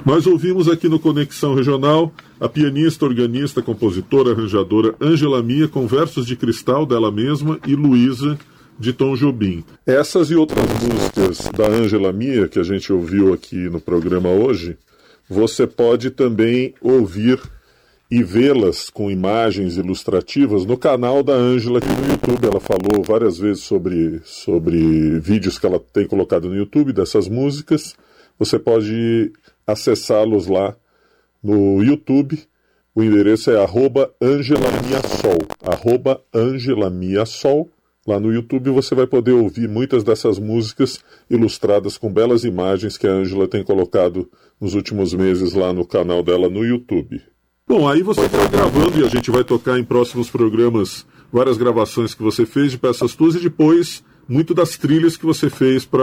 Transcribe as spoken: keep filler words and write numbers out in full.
Nós ouvimos aqui no Conexão Regional a pianista, organista, compositora, arranjadora Ângela Mia com versos de cristal dela mesma e Luísa de Tom Jobim. Essas e outras músicas da Ângela Mia que a gente ouviu aqui no programa hoje, você pode também ouvir e vê-las com imagens ilustrativas no canal da Ângela aqui no YouTube. Ela falou várias vezes sobre, sobre vídeos que ela tem colocado no YouTube dessas músicas. Você pode acessá-los lá no YouTube. O endereço é arroba Ângela Mia Sol, arroba Ângela Mia Sol. Lá no YouTube você vai poder ouvir muitas dessas músicas ilustradas com belas imagens que a Ângela tem colocado nos últimos meses lá no canal dela no YouTube. Bom, aí você está gravando e a gente vai tocar em próximos programas várias gravações que você fez de peças tuas e depois muito das trilhas que você fez para